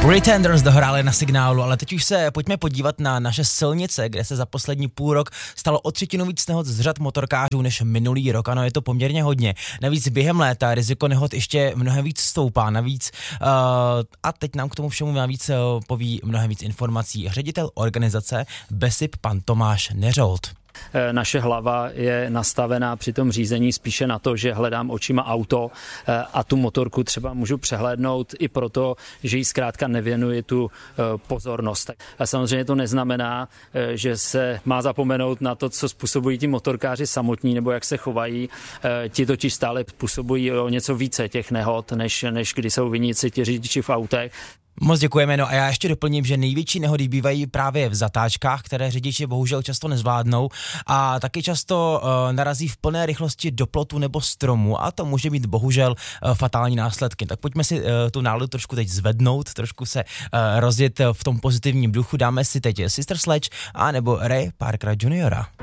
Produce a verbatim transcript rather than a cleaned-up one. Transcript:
Pretenders dohráli na Signálu, ale teď už se pojďme podívat na naše silnice, kde se za poslední půl rok stalo o třetinu víc nehod z řad motorkářů než minulý rok. Ano, je to poměrně hodně. Navíc během léta riziko nehod ještě mnohem víc stoupá. Navíc uh, a teď nám k tomu všemu navíc uh, poví mnohem víc informací ředitel organizace BESIP pan Tomáš Neřolt. Naše hlava je nastavená při tom řízení spíše na to, že hledám očima auto a tu motorku třeba můžu přehlédnout i proto, že jí zkrátka nevěnuji tu pozornost. A samozřejmě to neznamená, že se má zapomenout na to, co způsobují ti motorkáři samotní nebo jak se chovají. Ti totiž stále způsobují o něco více těch nehod, než, než kdy jsou viníci ti řidiči v autech. Moc děkujeme, no a já ještě doplním, že největší nehody bývají právě v zatáčkách, které řidiči bohužel často nezvládnou a taky často uh, narazí v plné rychlosti do plotu nebo stromu a to může mít bohužel uh, fatální následky. Tak pojďme si uh, tu náladu trošku teď zvednout, trošku se uh, rozjet v tom pozitivním duchu. Dáme si teď Sister Sledge a nebo Ray Parkera juniora